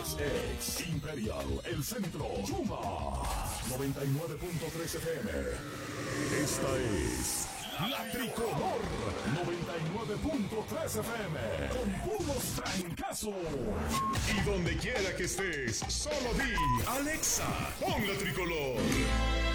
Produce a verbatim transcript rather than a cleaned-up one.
X X Imperial, El Centro, Chuma, noventa y nueve punto tres F M. Esta es La Tricolor, noventa y nueve punto tres F M, con puros trancazos. Y donde quiera que estés, solo di, Alexa, pon La Tricolor.